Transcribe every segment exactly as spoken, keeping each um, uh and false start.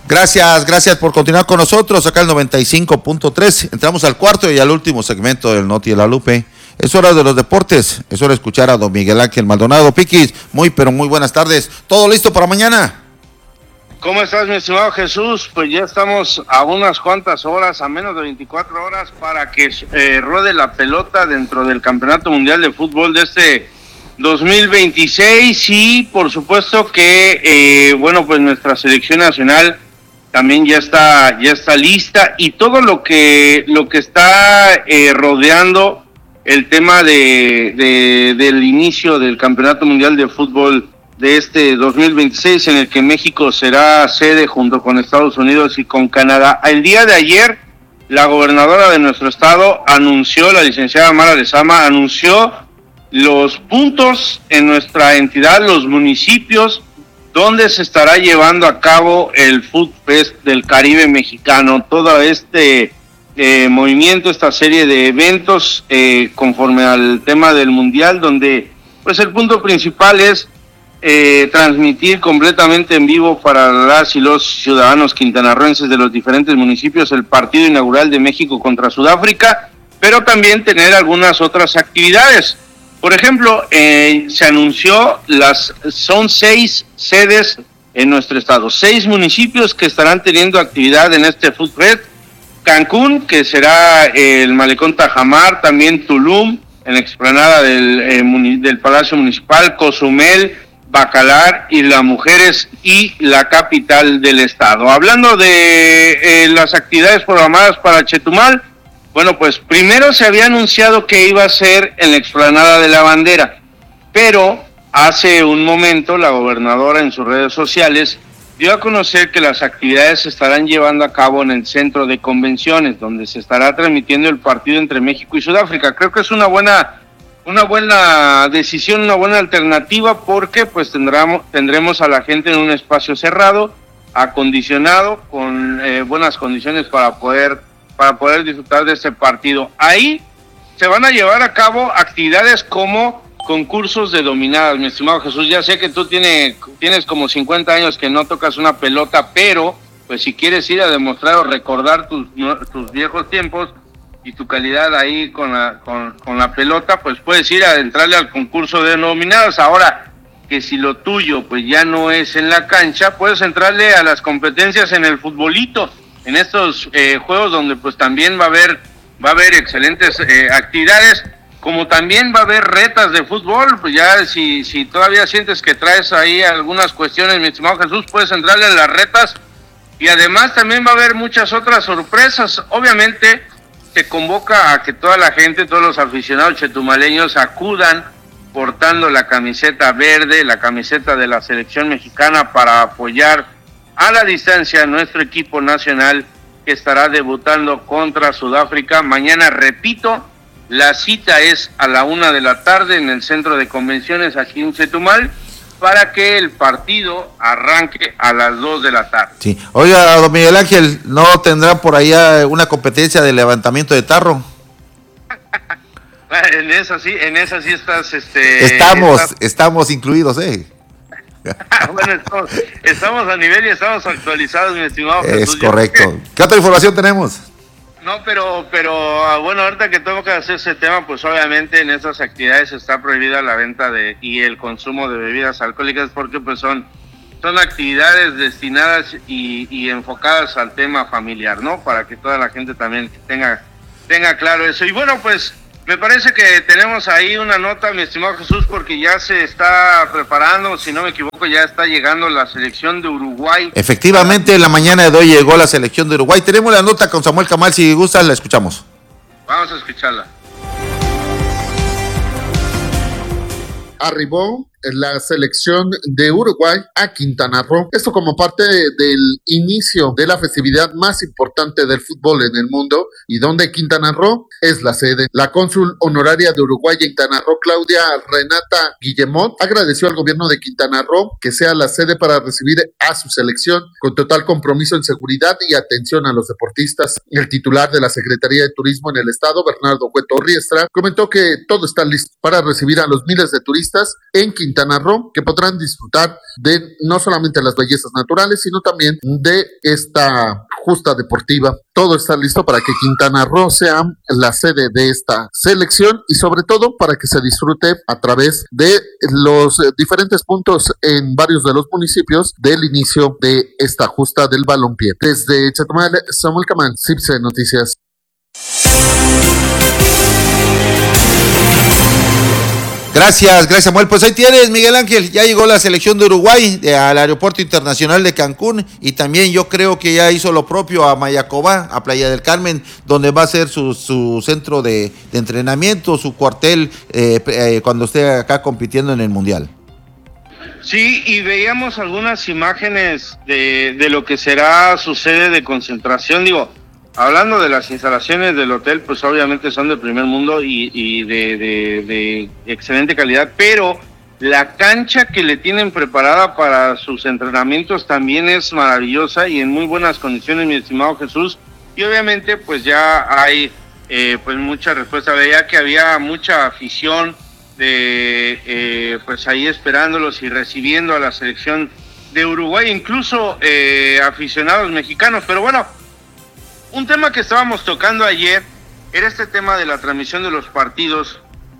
Gracias, gracias por continuar con nosotros acá el noventa y cinco punto tres. Entramos al cuarto y al último segmento del Noti de la Lupe. Es hora de los deportes, es hora de escuchar a don Miguel Ángel Maldonado. Piquis, muy pero muy buenas tardes. ¿Todo listo para mañana? ¿Cómo estás, mi estimado Jesús? Pues ya estamos a unas cuantas horas, a menos de veinticuatro horas, para que eh, ruede la pelota dentro del Campeonato Mundial de Fútbol de este dos mil veintiséis. Y por supuesto que, eh, bueno, pues nuestra selección nacional también ya está, ya está lista, y todo lo que, lo que está eh, rodeando el tema de, de del inicio del Campeonato Mundial de Fútbol de este dos mil veintiséis, en el que México será sede junto con Estados Unidos y con Canadá. El día de ayer, la gobernadora de nuestro estado anunció, la licenciada Mara Lezama, anunció los puntos en nuestra entidad, los municipios donde se estará llevando a cabo el Food Fest del Caribe mexicano. Todo este eh, movimiento, esta serie de eventos eh, conforme al tema del Mundial, donde pues el punto principal es Eh, transmitir completamente en vivo para las y los ciudadanos quintanarroenses de los diferentes municipios el partido inaugural de México contra Sudáfrica, pero también tener algunas otras actividades. Por ejemplo, eh, se anunció, las son seis sedes en nuestro estado, seis municipios que estarán teniendo actividad en este Food Fest. Cancún, que será el Malecón Tajamar, también Tulum, en la explanada del, eh, muni- del Palacio Municipal, Cozumel, Bacalar y las Mujeres y la capital del estado. Hablando de eh, las actividades programadas para Chetumal, bueno, pues primero se había anunciado que iba a ser en la explanada de la Bandera, pero hace un momento la gobernadora en sus redes sociales dio a conocer que las actividades se estarán llevando a cabo en el centro de convenciones, donde se estará transmitiendo el partido entre México y Sudáfrica. Creo que es una buena Una buena decisión, una buena alternativa, porque pues tendremos, tendremos a la gente en un espacio cerrado, acondicionado, con eh, buenas condiciones para poder, para poder disfrutar de este partido. Ahí se van a llevar a cabo actividades como concursos de dominadas, mi estimado Jesús. Ya sé que tú tienes, tienes como cincuenta años que no tocas una pelota, pero pues si quieres ir a demostrar o recordar tus, tus viejos tiempos y tu calidad ahí con la, con, con la pelota, pues puedes ir a entrarle al concurso de nominadas. Ahora que si lo tuyo pues ya no es en la cancha, puedes entrarle a las competencias en el futbolito, en estos eh, juegos donde pues también va a haber, va a haber excelentes eh, actividades, como también va a haber retas de fútbol. Pues ya si, si todavía sientes que traes ahí algunas cuestiones, mi estimado Jesús, puedes entrarle a las retas, y además también va a haber muchas otras sorpresas. Obviamente se convoca a que toda la gente, todos los aficionados chetumaleños acudan portando la camiseta verde, la camiseta de la selección mexicana, para apoyar a la distancia a nuestro equipo nacional, que estará debutando contra Sudáfrica. Mañana, repito, la cita es a la una de la tarde en el centro de convenciones aquí en Chetumal, para que el partido arranque a las dos de la tarde. Sí. Oiga, don Miguel Ángel, ¿no tendrá por allá una competencia de levantamiento de tarro? En esa sí, en esa sí estás, este... Estamos, estás... estamos incluidos, ¿eh? Bueno, estamos, estamos a nivel y estamos actualizados, mi estimado Jesús. Es correcto. ¿Qué otra información tenemos? No, pero, pero bueno, ahorita que tengo que hacer ese tema, pues obviamente en estas actividades está prohibida la venta de y el consumo de bebidas alcohólicas, porque pues son, son actividades destinadas y, y enfocadas al tema familiar, ¿no? Para que toda la gente también tenga, tenga claro eso. Y bueno, pues me parece que tenemos ahí una nota, mi estimado Jesús, porque ya se está preparando, si no me equivoco, ya está llegando la selección de Uruguay. Efectivamente, en la mañana de hoy llegó la selección de Uruguay. Tenemos la nota con Samuel Camal, si gusta la escuchamos. Vamos a escucharla. Arribó la selección de Uruguay a Quintana Roo. Esto como parte del inicio de la festividad más importante del fútbol en el mundo, y donde Quintana Roo es la sede. La cónsul honoraria de Uruguay en Quintana Roo, Claudia Renata Guillemot, agradeció al gobierno de Quintana Roo que sea la sede para recibir a su selección, con total compromiso en seguridad y atención a los deportistas. El titular de la Secretaría de Turismo en el estado, Bernardo Cueto Riestra, comentó que todo está listo para recibir a los miles de turistas en Quintana Quintana Roo, que podrán disfrutar de no solamente las bellezas naturales, sino también de esta justa deportiva. Todo está listo para que Quintana Roo sea la sede de esta selección y sobre todo para que se disfrute a través de los diferentes puntos en varios de los municipios del inicio de esta justa del balompié. Desde Chetumal, Samuel Camán, C I B C Noticias. Gracias, gracias Samuel. Pues ahí tienes, Miguel Ángel, ya llegó la selección de Uruguay de, al Aeropuerto Internacional de Cancún y también yo creo que ya hizo lo propio a Mayacobá, a Playa del Carmen, donde va a ser su, su centro de, de entrenamiento, su cuartel eh, eh, cuando esté acá compitiendo en el Mundial. Sí, y veíamos algunas imágenes de, de lo que será su sede de concentración, digo, hablando de las instalaciones del hotel, pues obviamente son de primer mundo y, y de, de, de excelente calidad, pero la cancha que le tienen preparada para sus entrenamientos también es maravillosa y en muy buenas condiciones, mi estimado Jesús, y obviamente pues ya hay eh, pues mucha respuesta. Veía que había mucha afición de eh, pues ahí esperándolos y recibiendo a la selección de Uruguay, incluso eh, aficionados mexicanos, pero bueno, un tema que estábamos tocando ayer era este tema de la transmisión de los partidos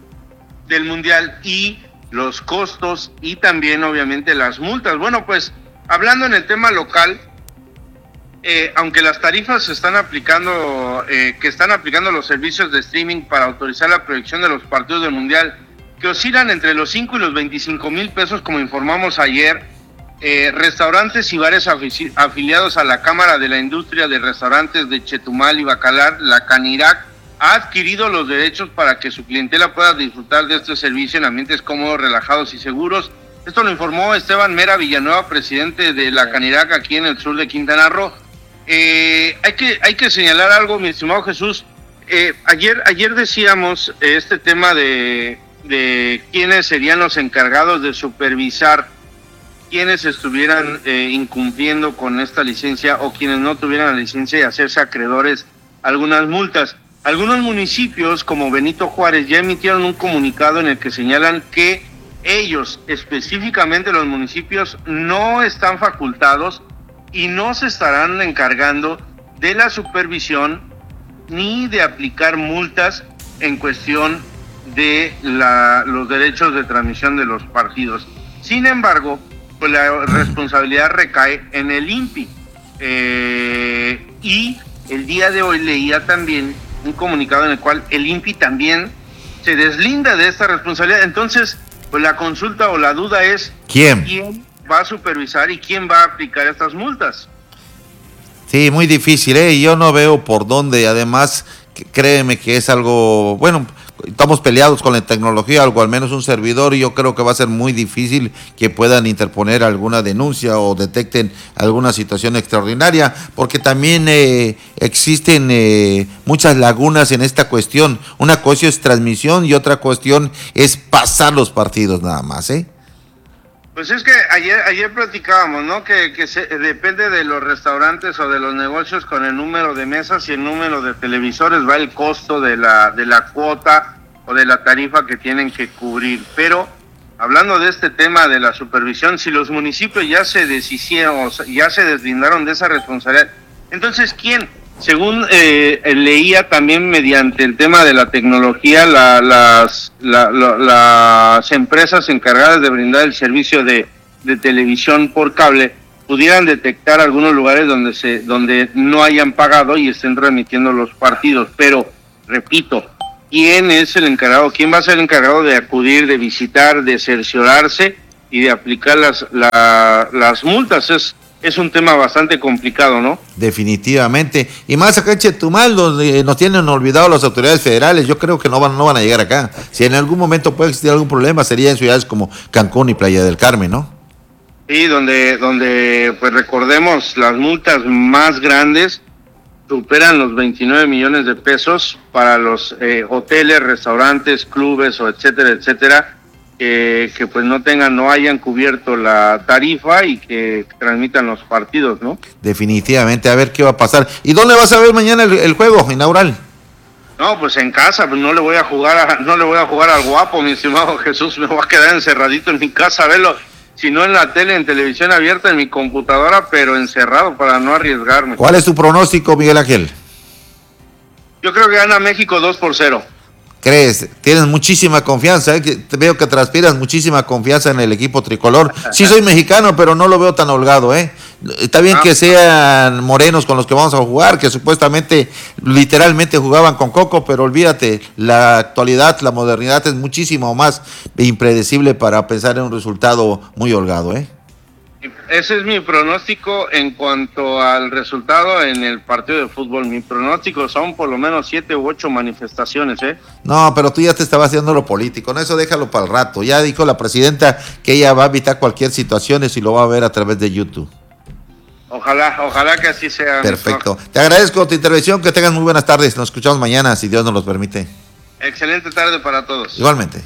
del Mundial y los costos y también obviamente las multas. Bueno, pues hablando en el tema local, eh, aunque las tarifas se están aplicando, eh, que están aplicando los servicios de streaming para autorizar la proyección de los partidos del Mundial, que oscilan entre los cinco y los veinticinco mil pesos, como informamos ayer, Eh, restaurantes y bares afici- afiliados a la Cámara de la Industria de Restaurantes de Chetumal y Bacalar, la Canirac, ha adquirido los derechos para que su clientela pueda disfrutar de este servicio en ambientes cómodos, relajados y seguros. Esto lo informó Esteban Mera Villanueva, presidente de la Canirac aquí en el sur de Quintana Roo. Eh, hay que hay que señalar algo, mi estimado Jesús. Eh, ayer ayer decíamos eh, este tema de, de quiénes serían los encargados de supervisar quienes estuvieran eh, incumpliendo con esta licencia o quienes no tuvieran la licencia y hacerse acreedores a algunas multas. Algunos municipios como Benito Juárez ya emitieron un comunicado en el que señalan que ellos, específicamente los municipios, no están facultados y no se estarán encargando de la supervisión ni de aplicar multas en cuestión de la, los derechos de transmisión de los partidos. Sin embargo, pues la responsabilidad recae en el I N P I. Eh, y el día de hoy leía también un comunicado en el cual el I N P I también se deslinda de esta responsabilidad. Entonces, pues la consulta o la duda es ¿Quién? ¿Quién va a supervisar y quién va a aplicar estas multas? Sí, muy difícil, ¿eh? Yo no veo por dónde, además, créeme que es algo, bueno, estamos peleados con la tecnología, algo al menos un servidor, y yo creo que va a ser muy difícil que puedan interponer alguna denuncia o detecten alguna situación extraordinaria, porque también eh, existen eh, muchas lagunas en esta cuestión. Una cosa es transmisión y otra cuestión es pasar los partidos nada más, ¿eh? Pues es que ayer ayer platicábamos, ¿no? Que, que se, depende de los restaurantes o de los negocios con el número de mesas y el número de televisores va el costo de la de la cuota o de la tarifa que tienen que cubrir. Pero hablando de este tema de la supervisión, si los municipios ya se deshicieron, o sea, ya se deslindaron de esa responsabilidad, entonces ¿quién? Según eh, leía también mediante el tema de la tecnología, la, las, la, la, las empresas encargadas de brindar el servicio de, de televisión por cable pudieran detectar algunos lugares donde se donde no hayan pagado y estén transmitiendo los partidos. Pero, repito, ¿quién es el encargado? ¿Quién va a ser el encargado de acudir, de visitar, de cerciorarse y de aplicar las, la, las multas? Es Es un tema bastante complicado, ¿no? Definitivamente. Y más acá en Chetumal, donde nos tienen olvidado las autoridades federales, yo creo que no van, no van a llegar acá. Si en algún momento puede existir algún problema, sería en ciudades como Cancún y Playa del Carmen, ¿no? Sí, donde, donde pues recordemos, las multas más grandes superan los veintinueve millones de pesos para los eh, hoteles, restaurantes, clubes, o etcétera, etcétera, Que, que pues no tengan, no hayan cubierto la tarifa y que transmitan los partidos, ¿no? Definitivamente, a ver qué va a pasar. ¿Y dónde vas a ver mañana el, el juego inaugural? No, pues en casa, pues no le voy a jugar a, no le voy a jugar al guapo, mi estimado Jesús, me voy a quedar encerradito en mi casa a verlo, si no en la tele, en televisión abierta, en mi computadora, pero encerrado para no arriesgarme. ¿Cuál es tu pronóstico, Miguel Ángel? Yo creo que gana México dos por cero. ¿Crees? Tienes muchísima confianza, ¿eh? Te veo que transpiras muchísima confianza en el equipo tricolor. Sí soy mexicano, pero no lo veo tan holgado, ¿eh? Está bien ah, que sean morenos con los que vamos a jugar, que supuestamente, literalmente jugaban con coco, pero olvídate, la actualidad, la modernidad es muchísimo más impredecible para pensar en un resultado muy holgado, ¿eh? Ese es mi pronóstico en cuanto al resultado en el partido de fútbol. Mi pronóstico son por lo menos siete u ocho manifestaciones, ¿eh? No, pero tú ya te estabas haciendo lo político, no, eso déjalo para el rato. Ya dijo la presidenta que ella va a evitar cualquier situación y lo va a ver a través de YouTube. Ojalá, ojalá que así sea. Perfecto. Mejor. Te agradezco tu intervención, que tengan muy buenas tardes. Nos escuchamos mañana, si Dios nos lo permite. Excelente tarde para todos. Igualmente.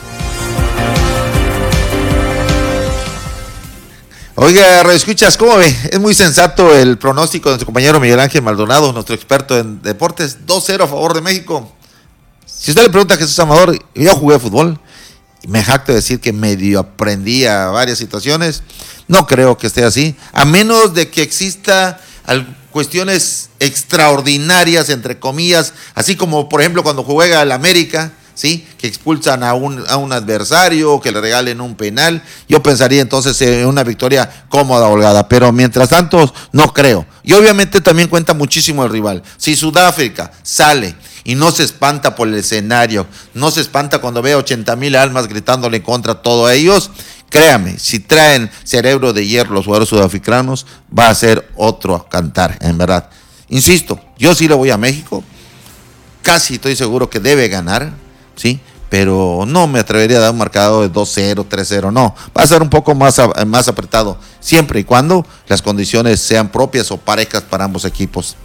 Oiga, escuchas, ¿cómo ve? Es muy sensato el pronóstico de nuestro compañero Miguel Ángel Maldonado, nuestro experto en deportes, dos cero a favor de México. Si usted le pregunta a Jesús Amador, yo jugué fútbol, y me jacto de decir que medio aprendí a varias situaciones, no creo que esté así, a menos de que exista cuestiones extraordinarias, entre comillas, así como por ejemplo cuando juega el América, ¿sí? Que expulsan a un, a un adversario, que le regalen un penal, yo pensaría entonces en una victoria cómoda, holgada, pero mientras tanto no creo. Y obviamente también cuenta muchísimo el rival. Si Sudáfrica sale y no se espanta por el escenario, no se espanta cuando ve ochenta mil almas gritándole contra todos ellos, créame, si traen cerebro de hierro los jugadores sudafricanos, va a ser otro cantar, en verdad. Insisto, yo sí le voy a México, casi estoy seguro que debe ganar, sí, pero no me atrevería a dar un marcador de dos cero, tres cero, no, va a ser un poco más, más apretado, siempre y cuando las condiciones sean propias o parejas para ambos equipos.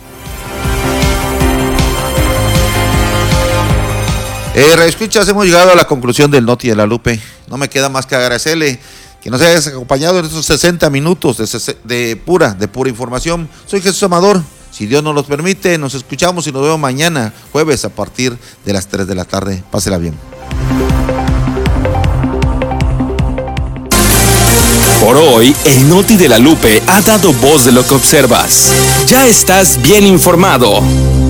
Eh, escuchas, hemos llegado a la conclusión del Noti de la Lupe, no me queda más que agradecerle que nos hayas acompañado en estos sesenta minutos de, de pura, de pura información. Soy Jesús Amador. Si Dios nos los permite, nos escuchamos y nos vemos mañana, jueves, a partir de las tres de la tarde. Pásela bien. Por hoy, el Noti de la Lupe ha dado voz de lo que observas. Ya estás bien informado.